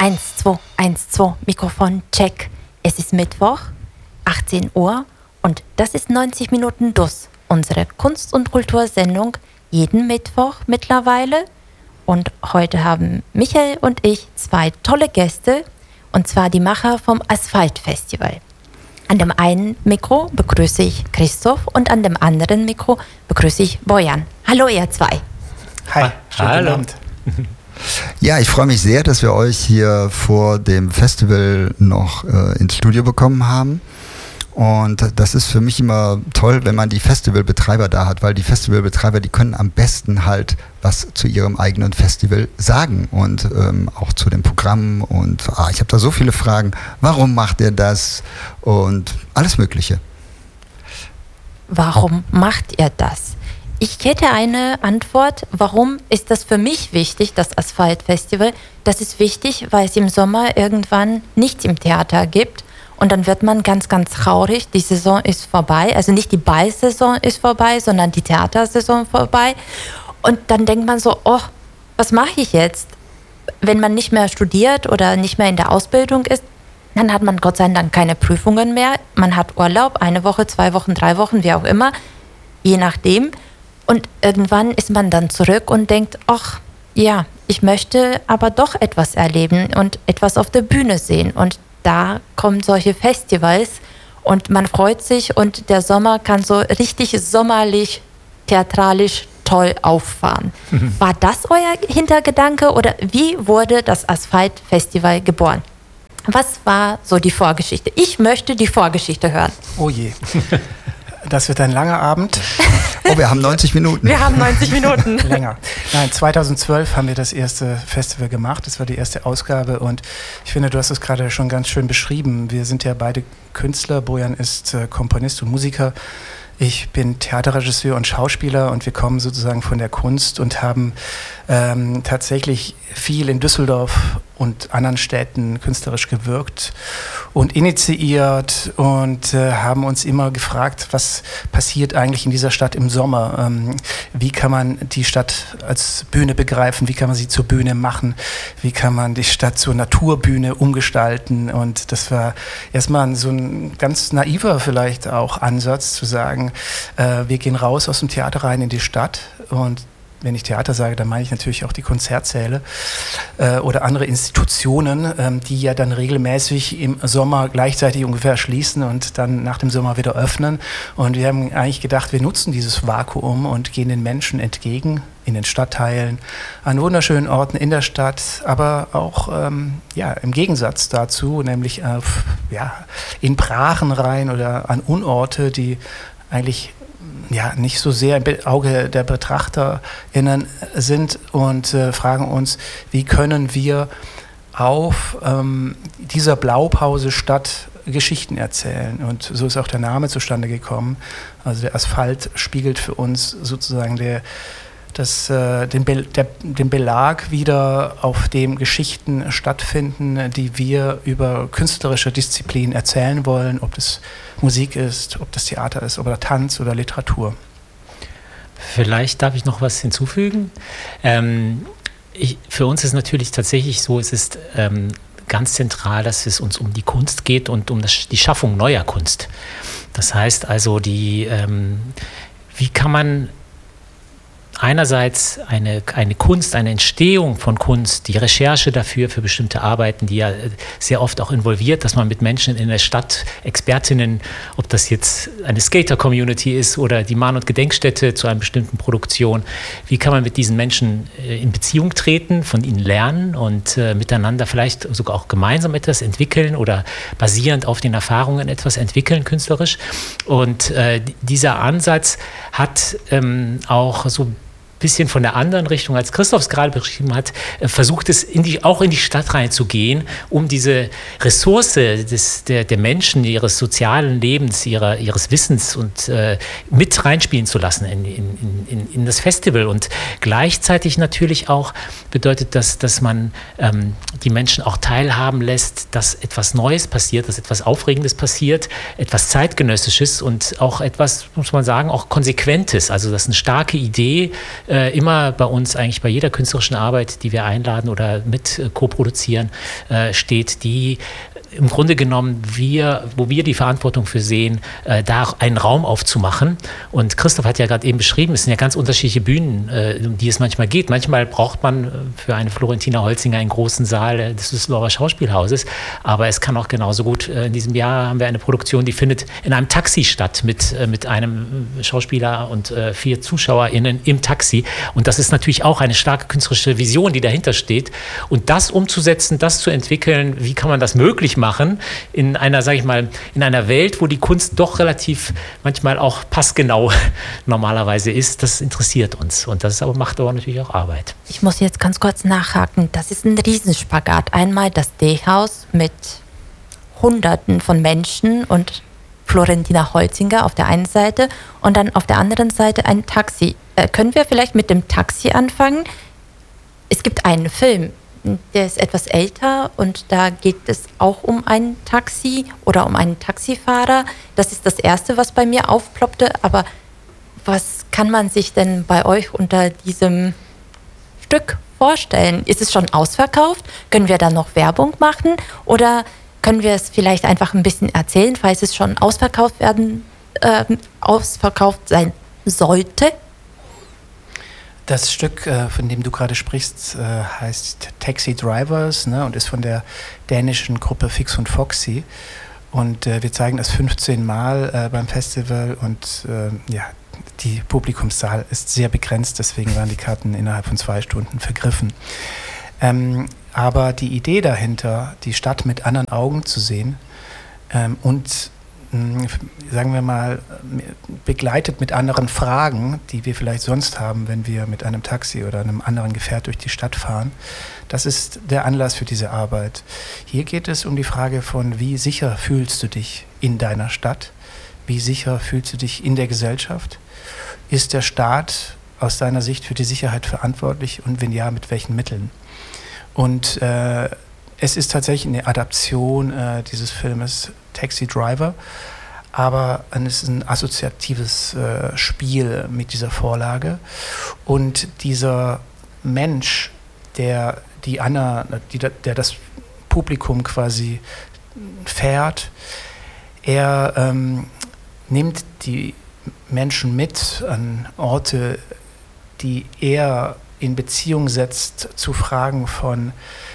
1, 2, 1, 2, Mikrofon, check. Es ist Mittwoch, 18 Uhr und das ist 90 Minuten DUS, unsere Kunst- und Kultursendung, jeden Mittwoch mittlerweile. Und heute haben Michael und ich 2 tolle Gäste, und zwar die Macher vom Asphalt-Festival. An dem einen Mikro begrüße ich Christoph und an dem anderen Mikro begrüße ich Bojan. Hallo ihr 2. Hi, schönen Abend. Ja, ich freue mich sehr, dass wir euch hier vor dem Festival noch ins Studio bekommen haben. Und das ist für mich immer toll, wenn man die Festivalbetreiber da hat, weil die Festivalbetreiber, die können am besten halt was zu ihrem eigenen Festival sagen und auch zu den Programmen. Und ich habe da so viele Fragen. Warum macht ihr das? Und alles Mögliche. Warum macht ihr das? Ich hätte eine Antwort. Warum ist das für mich wichtig, das Asphalt-Festival? Das ist wichtig, weil es im Sommer irgendwann nichts im Theater gibt. Und dann wird man ganz, ganz traurig. Die Saison ist vorbei. Also nicht die Ballsaison ist vorbei, sondern die Theatersaison vorbei. Und dann denkt man so, oh, was mache ich jetzt? Wenn man nicht mehr studiert oder nicht mehr in der Ausbildung ist, dann hat man Gott sei Dank keine Prüfungen mehr. Man hat Urlaub, 1 Woche, 2 Wochen, 3 Wochen, wie auch immer, je nachdem. Und irgendwann ist man dann zurück und denkt, ach ja, ich möchte aber doch etwas erleben und etwas auf der Bühne sehen. Und da kommen solche Festivals und man freut sich und der Sommer kann so richtig sommerlich, theatralisch toll auffahren. War das euer Hintergedanke oder wie wurde das Asphalt-Festival geboren? Was war so die Vorgeschichte? Ich möchte die Vorgeschichte hören. Oh je. Das wird ein langer Abend. Oh, wir haben 90 Minuten. Wir haben 90 Minuten. Länger. Nein, 2012 haben wir das erste Festival gemacht. Das war die erste Ausgabe. Und ich finde, du hast es gerade schon ganz schön beschrieben. Wir sind ja beide Künstler. Bojan ist Komponist und Musiker. Ich bin Theaterregisseur und Schauspieler und wir kommen sozusagen von der Kunst und haben tatsächlich viel in Düsseldorf und anderen Städten künstlerisch gewirkt und initiiert und haben uns immer gefragt, was passiert eigentlich in dieser Stadt im Sommer? Wie kann man die Stadt als Bühne begreifen? Wie kann man sie zur Bühne machen? Wie kann man die Stadt zur Naturbühne umgestalten? Und das war erstmal so ein ganz naiver vielleicht auch Ansatz zu sagen, wir gehen raus aus dem Theater rein in die Stadt und wenn ich Theater sage, dann meine ich natürlich auch die Konzertsäle oder andere Institutionen, die ja dann regelmäßig im Sommer gleichzeitig ungefähr schließen und dann nach dem Sommer wieder öffnen. Und wir haben eigentlich gedacht, wir nutzen dieses Vakuum und gehen den Menschen entgegen in den Stadtteilen, an wunderschönen Orten in der Stadt, aber auch im Gegensatz dazu, nämlich in Brachen rein oder an Unorte, die eigentlich nicht so sehr im Auge der BetrachterInnen sind und fragen uns, wie können wir auf dieser Blaupause Stadt Geschichten erzählen. Und so ist auch der Name zustande gekommen. Also der Asphalt spiegelt für uns sozusagen den Belag wieder, auf dem Geschichten stattfinden, die wir über künstlerische Disziplinen erzählen wollen, ob das Musik ist, ob das Theater ist, oder Tanz oder Literatur. Vielleicht darf ich noch was hinzufügen. Für uns ist natürlich tatsächlich so, es ist ganz zentral, dass es uns um die Kunst geht und um die Schaffung neuer Kunst. Das heißt also, wie kann man einerseits eine Kunst, eine Entstehung von Kunst, die Recherche dafür für bestimmte Arbeiten, die ja sehr oft auch involviert, dass man mit Menschen in der Stadt, Expertinnen, ob das jetzt eine Skater-Community ist oder die Mahn- und Gedenkstätte zu einer bestimmten Produktion, wie kann man mit diesen Menschen in Beziehung treten, von ihnen lernen und miteinander vielleicht sogar auch gemeinsam etwas entwickeln oder basierend auf den Erfahrungen etwas entwickeln, künstlerisch. Und dieser Ansatz hat auch so bisschen von der anderen Richtung, als Christoph es gerade beschrieben hat, versucht es auch in die Stadt reinzugehen, um diese Ressource der Menschen, ihres sozialen Lebens, ihres Wissens und mit reinspielen zu lassen in das Festival. Und gleichzeitig natürlich auch bedeutet das, dass man die Menschen auch teilhaben lässt, dass etwas Neues passiert, dass etwas Aufregendes passiert, etwas Zeitgenössisches und auch etwas, muss man sagen, auch Konsequentes. Also dass eine starke Idee immer bei uns eigentlich bei jeder künstlerischen Arbeit, die wir einladen oder mit co-produzieren, steht, die im Grunde genommen wo wir die Verantwortung für sehen, da auch einen Raum aufzumachen. Und Christoph hat ja gerade eben beschrieben, es sind ja ganz unterschiedliche Bühnen, um die es manchmal geht. Manchmal braucht man für eine Florentina Holzinger einen großen Saal des Düsseldorfer Schauspielhauses, aber es kann auch genauso gut, in diesem Jahr haben wir eine Produktion, die findet in einem Taxi statt mit einem Schauspieler und 4 ZuschauerInnen im Taxi. Und das ist natürlich auch eine starke künstlerische Vision, die dahinter steht. Und das umzusetzen, das zu entwickeln, wie kann man das möglich machen in einer, sage ich mal, in einer Welt, wo die Kunst doch relativ manchmal auch passgenau normalerweise ist, das interessiert uns. Und das macht aber natürlich auch Arbeit. Ich muss jetzt ganz kurz nachhaken. Das ist ein Riesenspagat. Einmal das D-Haus mit Hunderten von Menschen und Florentina Holzinger auf der einen Seite und dann auf der anderen Seite ein Taxi. Können wir vielleicht mit dem Taxi anfangen? Es gibt einen Film, der ist etwas älter und da geht es auch um ein Taxi oder um einen Taxifahrer. Das ist das Erste, was bei mir aufploppte. Aber was kann man sich denn bei euch unter diesem Stück vorstellen? Ist es schon ausverkauft? Können wir da noch Werbung machen? Oder können wir es vielleicht einfach ein bisschen erzählen, falls es schon ausverkauft sein sollte? Das Stück, von dem du gerade sprichst, heißt Taxi Drivers, ne, und ist von der dänischen Gruppe Fix und Foxy. Und wir zeigen das 15 Mal beim Festival und die Publikumszahl ist sehr begrenzt, deswegen waren die Karten innerhalb von 2 Stunden vergriffen. Aber die Idee dahinter, die Stadt mit anderen Augen zu sehen und sagen wir mal, begleitet mit anderen Fragen, die wir vielleicht sonst haben, wenn wir mit einem Taxi oder einem anderen Gefährt durch die Stadt fahren. Das ist der Anlass für diese Arbeit. Hier geht es um die Frage von, wie sicher fühlst du dich in deiner Stadt? Wie sicher fühlst du dich in der Gesellschaft? Ist der Staat aus deiner Sicht für die Sicherheit verantwortlich und wenn ja, mit welchen Mitteln? Und es ist tatsächlich eine Adaption dieses Filmes Taxi Driver, aber es ist ein assoziatives Spiel mit dieser Vorlage. Und dieser Mensch, der das Publikum quasi fährt, er nimmt die Menschen mit an Orte, die er in Beziehung setzt zu Fragen von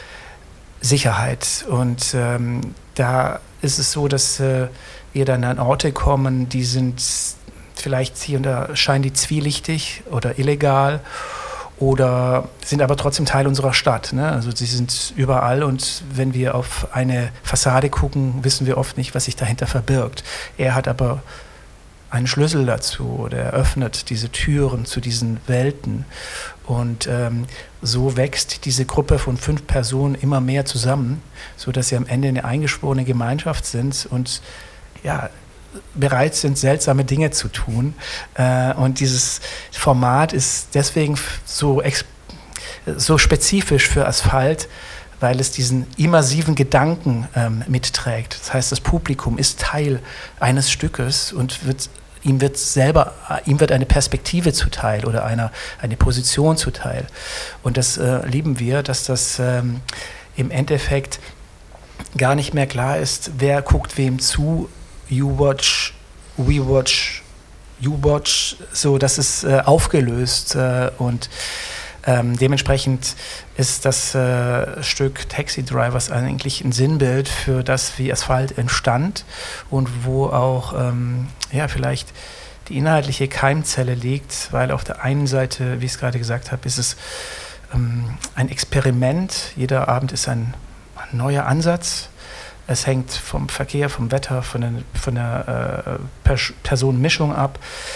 Sicherheit. Und da ist es so, dass wir dann an Orte kommen, die sind vielleicht hier und da scheinen die zwielichtig oder illegal oder sind aber trotzdem Teil unserer Stadt, ne? Also sie sind überall und wenn wir auf eine Fassade gucken, wissen wir oft nicht, was sich dahinter verbirgt. Er hat aber einen Schlüssel dazu oder er öffnet diese Türen zu diesen Welten und so wächst diese Gruppe von 5 Personen immer mehr zusammen, sodass sie am Ende eine eingeschworene Gemeinschaft sind und ja, bereit sind, seltsame Dinge zu tun. Und dieses Format ist deswegen so spezifisch für Asphalt, weil es diesen immersiven Gedanken mitträgt. Das heißt, das Publikum ist Teil eines Stückes und ihm wird eine Perspektive zuteil oder eine Position zuteil. Und das lieben wir, dass das im Endeffekt gar nicht mehr klar ist, wer guckt wem zu. You watch, we watch, you watch. So, das ist aufgelöst und dementsprechend ist das Stück Taxi Drivers eigentlich ein Sinnbild für das, wie Asphalt entstand und wo auch vielleicht die inhaltliche Keimzelle liegt, weil auf der einen Seite, wie ich es gerade gesagt habe, ist es ein Experiment. Jeder Abend ist ein neuer Ansatz. Es hängt vom Verkehr, vom Wetter, von der Personenmischung ab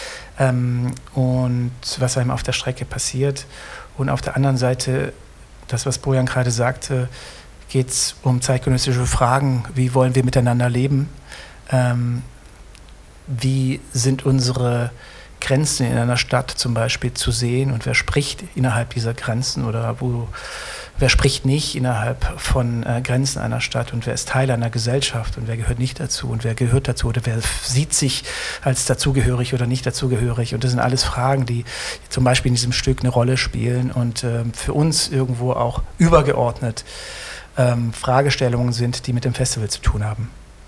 und was einem auf der Strecke passiert. Und auf der anderen Seite, das, was Bojan gerade sagte, geht es um zeitgenössische Fragen. Wie wollen wir miteinander leben? Wie sind unsere Grenzen in einer Stadt zum Beispiel zu sehen? Und wer spricht innerhalb dieser Grenzen? Oder wo wer spricht nicht innerhalb von Grenzen einer Stadt und wer ist Teil einer Gesellschaft und wer gehört nicht dazu und wer gehört dazu oder wer sieht sich als dazugehörig oder nicht dazugehörig. Und das sind alles Fragen, die zum Beispiel in diesem Stück eine Rolle spielen und für uns irgendwo auch übergeordnet Fragestellungen sind, die mit dem Festival zu tun haben.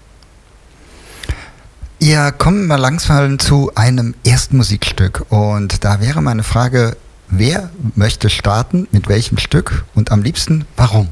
Ja, kommen wir langsam zu einem ersten Musikstück. Und da wäre meine Frage, wer möchte starten, mit welchem Stück und am liebsten warum?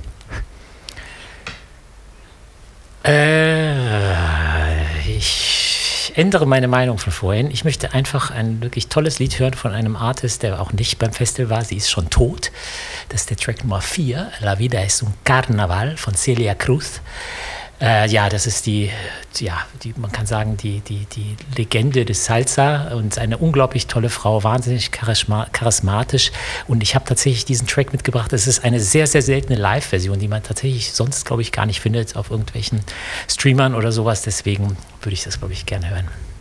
Ich ändere meine Meinung von vorhin. Ich möchte einfach ein wirklich tolles Lied hören von einem Artist, der auch nicht beim Festival war. Sie ist schon tot. Das ist der Track Nummer 4, La Vida es un Carnaval von Celia Cruz. Das ist man kann sagen, die Legende des Salsa und eine unglaublich tolle Frau, wahnsinnig charismatisch. Und ich habe tatsächlich diesen Track mitgebracht. Es ist eine sehr, sehr seltene Live-Version, die man tatsächlich sonst, glaube ich, gar nicht findet auf irgendwelchen Streamern oder sowas. Deswegen würde ich das, glaube ich, gerne hören.